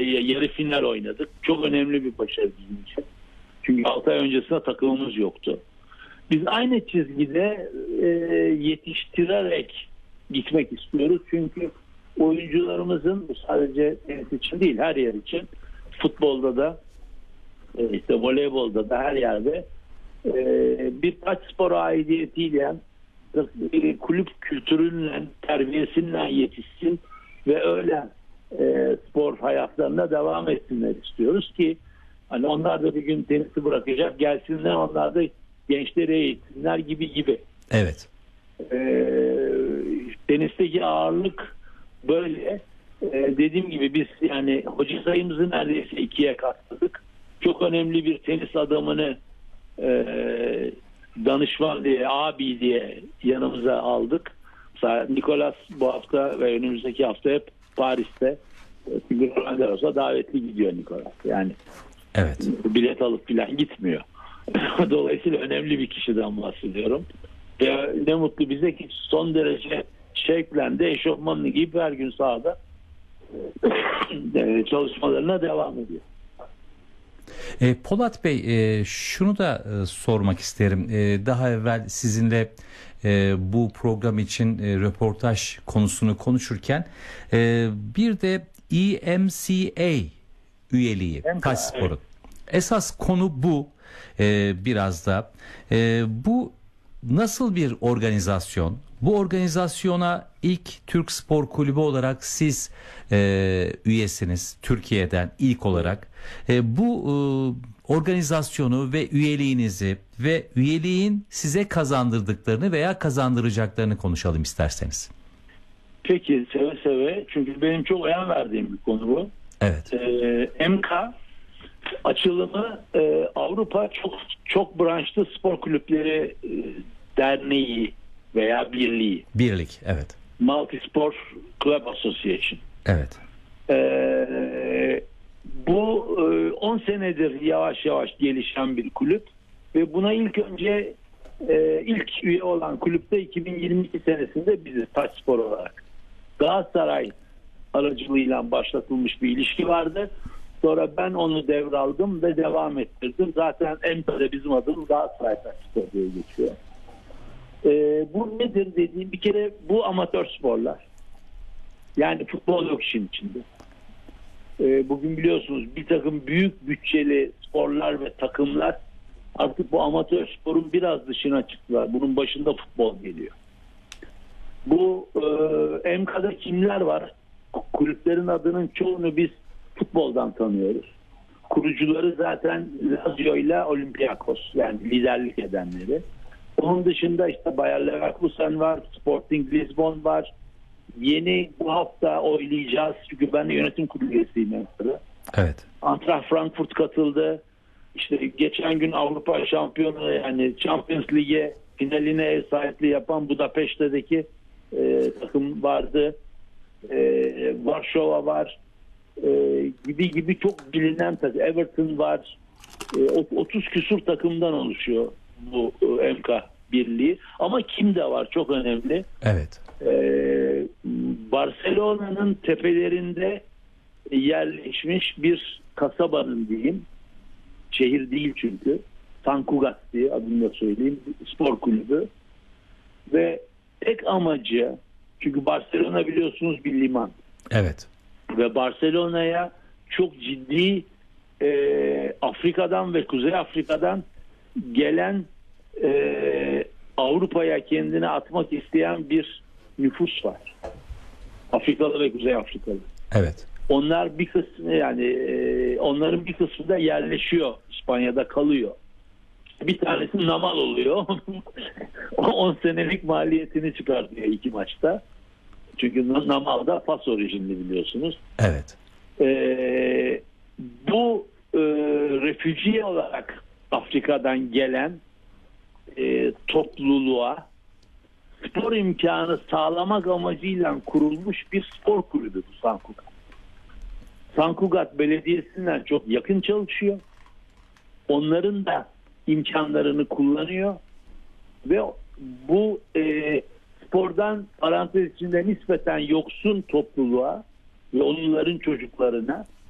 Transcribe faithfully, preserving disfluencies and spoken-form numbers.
yarı final oynadık. Çok önemli bir başarı bizim için. Çünkü altı ay öncesinde takımımız yoktu. Biz aynı çizgide e, yetiştirerek gitmek istiyoruz. Çünkü oyuncularımızın bu sadece tenis için değil, her yer için, futbolda da e, işte voleybolda da her yerde e, bir taç spora aidiyetiyle e, kulüp kültürünle, terbiyesiyle yetişsin ve öyle e, spor hayatlarına devam etsinler istiyoruz ki hani onlar da bir gün tenisi bırakacak, gelsinler, onlar da gençleri eğitsinler gibi gibi. Evet. E, tenisteki ağırlık böyle. E, dediğim gibi biz yani hoca sayımızı neredeyse ikiye katladık. Çok önemli bir tenis adamını e, danışman diye, abi diye yanımıza aldık. Mesela Nicolas bu hafta ve önümüzdeki hafta hep Paris'te Roland Garros'a davetli gidiyor Nicolas. Yani evet. Bilet alıp falan gitmiyor. Dolayısıyla önemli bir kişiden bahsediyorum. Ve ne mutlu bize ki son derece şevklendi, eşofmanını giyip her gün sahada çalışmalarına devam ediyor. E, Polat Bey, e, şunu da e, sormak isterim. E, daha evvel sizinle e, bu program için e, röportaj konusunu konuşurken e, bir de E M C A üyeliği taç sporun. Evet. Esas konu bu. E, biraz da e, bu nasıl bir organizasyon? Bu organizasyona ilk Türk Spor Kulübü olarak siz e, üyesiniz, Türkiye'den ilk olarak. E, bu e, organizasyonu ve üyeliğinizi ve üyeliğin size kazandırdıklarını veya kazandıracaklarını konuşalım isterseniz. Peki, seve seve, çünkü benim çok önem verdiğim bir konu bu. Evet. E, M K açılımı e, Avrupa çok çok branşlı spor kulüpleri e, derneği veya birliği. Birlik, evet. Multisport Club Association. Evet. Ee, bu on senedir yavaş yavaş gelişen bir kulüp ve buna ilk önce e, ilk üye olan kulüpte iki bin yirmi iki senesinde biziz taç spor olarak. Galatasaray aracılığıyla başlatılmış bir ilişki vardı. Sonra ben onu devraldım ve devam ettirdim. Zaten M K'de bizim adımız Galatasaray Taç Spor diye geçiyor. Ee, bu nedir dediğim, bir kere bu amatör sporlar. Yani futbol yok işin içinde. Ee, bugün biliyorsunuz bir takım büyük bütçeli sporlar ve takımlar artık bu amatör sporun biraz dışına çıktılar. Bunun başında futbol geliyor. Bu e, M K'da kimler var? Kulüplerin adının çoğunu biz futboldan tanıyoruz. Kurucuları zaten Lazio ile Olympiakos, yani liderlik edenleri. Onun dışında işte Bayer Leverkusen var, Sporting Lisbon var. Yeni bu hafta oylayacağız çünkü ben de yönetim kurulu üyesiyim. Evet. Eintracht Frankfurt katıldı. İşte geçen gün Avrupa şampiyonu, yani Champions Lig'e finaline ev sahipliği yapan Budapeşte'deki e, takım vardı. E, Varşova var. E, gibi gibi çok bilinen takım. Everton var. E, otuz küsur takımdan oluşuyor bu e, M K birliği. Ama kim de var, çok önemli. Evet. Ee, Barcelona'nın tepelerinde yerleşmiş bir kasabanın diyeyim, şehir değil çünkü, Sant Cugat diye adını da söyleyeyim, spor kulübü ve tek amacı, çünkü Barcelona biliyorsunuz bir liman. Evet. Ve Barcelona'ya çok ciddi e, Afrika'dan ve Kuzey Afrika'dan gelen e, Avrupa'ya kendini atmak isteyen bir nüfus var. Afrikalı ve Kuzey Afrikalı. Evet. Onlar bir kısmı, yani e, onların bir kısmı da yerleşiyor, İspanya'da kalıyor. Bir tanesi Namal oluyor. on senelik maliyetini çıkartıyor iki maçta. Çünkü Namal da Fas orijinli biliyorsunuz. Evet. E, bu e, refüji olarak Afrika'dan gelen e, topluluğa spor imkanı sağlamak amacıyla kurulmuş bir spor kulübü bu Sant Cugat. Sant Cugat Belediyesi'nden çok yakın çalışıyor. Onların da imkanlarını kullanıyor ve bu e, spordan parantez içinde nispeten yoksun topluluğa ve onların çocuklarına